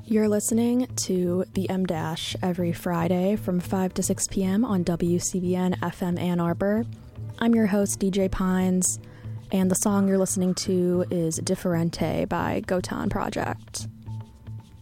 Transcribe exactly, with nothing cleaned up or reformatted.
You're listening to The M Dash every Friday from five to six p.m. on W C B N F M Ann Arbor. I'm your host, D J Pines, and the song you're listening to is Differente by Gotan Project.